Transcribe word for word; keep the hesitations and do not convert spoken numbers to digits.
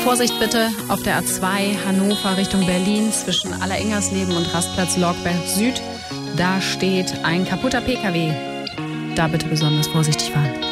Vorsicht bitte auf der A zwei Hannover Richtung Berlin zwischen Allerengersleben und Rastplatz Lorgberg Süd. Da steht ein kaputter P K W. Da bitte besonders vorsichtig fahren.